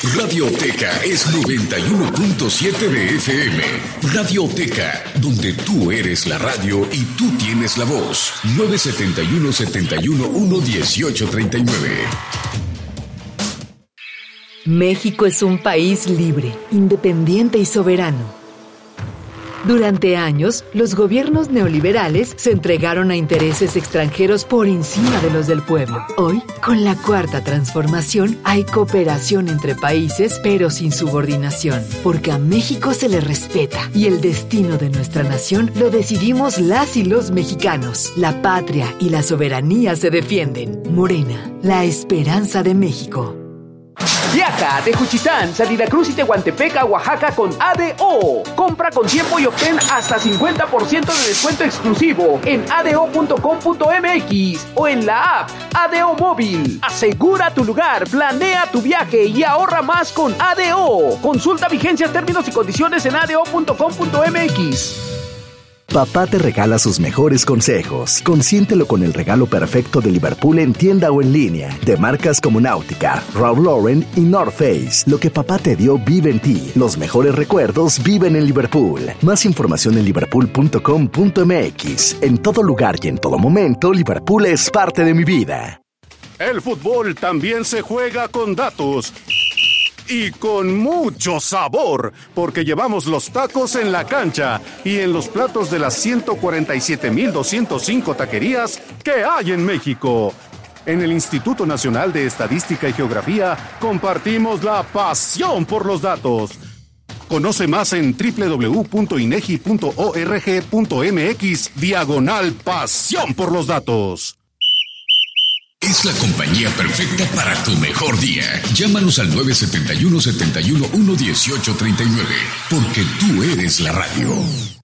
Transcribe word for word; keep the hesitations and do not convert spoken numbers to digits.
Radioteca es noventa y uno punto siete de F M. Radioteca, donde tú eres la radio y tú tienes la voz. nueve siete uno, siete uno uno, uno ocho tres nueve. México es un país libre, independiente y soberano. Durante años, los gobiernos neoliberales se entregaron a intereses extranjeros por encima de los del pueblo. Hoy, con la Cuarta Transformación, hay cooperación entre países, pero sin subordinación, porque a México se le respeta y el destino de nuestra nación lo decidimos las y los mexicanos. La patria y la soberanía se defienden. Morena, la esperanza de México. Viaja de Juchitán, Salina Cruz y Tehuantepec a Oaxaca con A D O. Compra con tiempo y obtén hasta cincuenta por ciento de descuento exclusivo en a d o punto com punto m x o en la app A D O Móvil. Asegura tu lugar, planea tu viaje y ahorra más con A D O. Consulta vigencias, términos y condiciones en a d o punto com punto m x. Papá te regala sus mejores consejos. Consiéntelo con el regalo perfecto de Liverpool en tienda o en línea. De marcas como Náutica, Ralph Lauren y North Face. Lo que papá te dio vive en ti. Los mejores recuerdos viven en Liverpool. Más información en liverpool punto com punto m x. En todo lugar y en todo momento, Liverpool es parte de mi vida. El fútbol también se juega con datos. Y con mucho sabor, porque llevamos los tacos en la cancha y en los platos de las ciento cuarenta y siete mil doscientos cinco taquerías que hay en México. En el Instituto Nacional de Estadística y Geografía compartimos la pasión por los datos. Conoce más en doble u doble u doble u punto inegi punto org punto m x diagonal pasión por los datos. Es la compañía perfecta para tu mejor día. Llámanos al nueve siete uno, siete uno uno, uno ocho tres nueve, porque tú eres la radio.